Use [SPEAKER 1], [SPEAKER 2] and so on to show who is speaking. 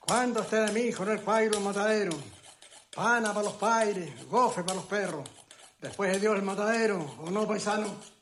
[SPEAKER 1] ¿Cuándo esté de mi hijo en el pairo el matadero? Pana para los paires, gofe para los perros. Después de Dios el matadero, ¿o no, paisano?